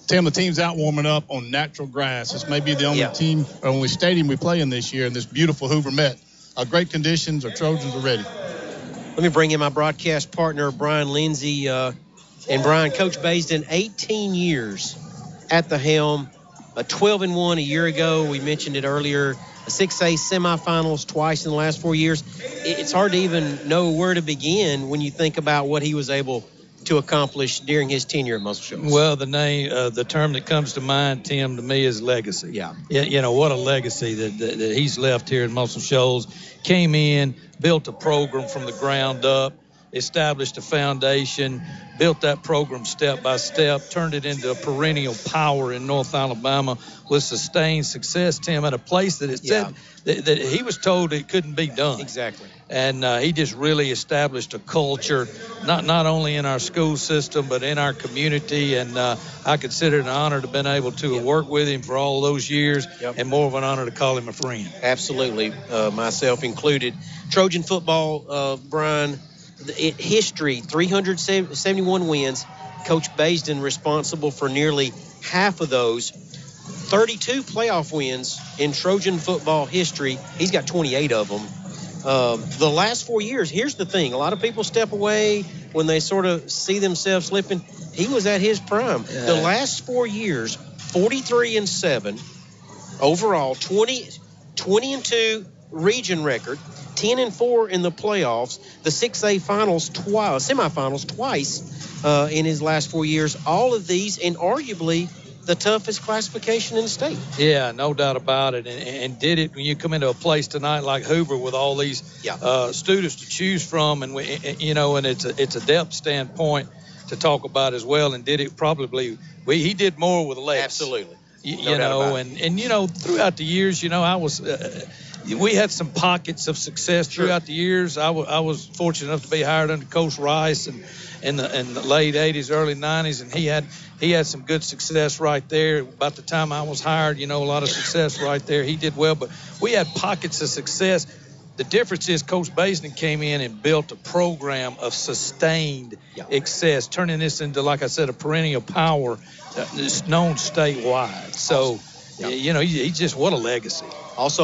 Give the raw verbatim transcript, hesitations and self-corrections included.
Tim, the team's out warming up on natural grass. This may be the only yeah. team or only stadium we play in this year in this beautiful Hoover Met. Uh, great conditions. Our Trojans are ready. Let me bring in my broadcast partner, Brian Lindsay. Uh, and, Brian, Coach Baisden, eighteen years at the helm, a twelve and one a year ago. We mentioned it earlier. A six A semifinals twice in the last four years. It's hard to even know where to begin when you think about what he was able to accomplish during his tenure at Muscle Shoals. Well, the name, uh, the term that comes to mind, Tim, to me is legacy. Yeah. You, you know, what a legacy that, that, that he's left here in Muscle Shoals. Came in, built a program from the ground up, established a foundation, built that program step by step, turned it into a perennial power in North Alabama with sustained success, Tim, at a place that it Yeah. said that, that he was told it couldn't be done. Exactly. And uh, he just really established a culture, not not only in our school system, but in our community. And uh, I consider it an honor to have been able to Yep. work with him for all those years, Yep. and more of an honor to call him a friend. Absolutely, uh, myself included. Trojan football, uh, Brian, it, history, three hundred seventy-one wins. Coach Baisden responsible for nearly half of those. thirty-two playoff wins in Trojan football history. He's got twenty-eight of them. Um, the last four years, here's the thing. A lot of people step away when they sort of see themselves slipping. He was at his prime. Yeah. The last four years, forty-three and seven overall, twenty, twenty and two region record, ten and four in the playoffs, the six A finals twice, semifinals twice uh, in his last four years. All of these, and arguably the toughest classification in the state. Yeah, no doubt about it. And, and did it when you come into a place tonight like Hoover with all these Yeah. uh, students to choose from, and we, you know, and it's a, it's a depth standpoint to talk about as well. And did it probably we he did more with less. Absolutely. You, No you doubt know, about it. and and you know, throughout the years, you know, I was. Uh, we had some pockets of success Sure. throughout the years. I, w- I was fortunate enough to be hired under Coach Rice and in the in the late eighties, early nineties, and he had he had some good success right there. About the time I was hired, you know, a lot of success right there. He did well, but we had pockets of success. The difference is Coach Baisden came in and built a program of sustained Yeah. success, turning this into, like I said, a perennial power that's known statewide. So, Yeah. you know, he, he just, what a legacy. Also,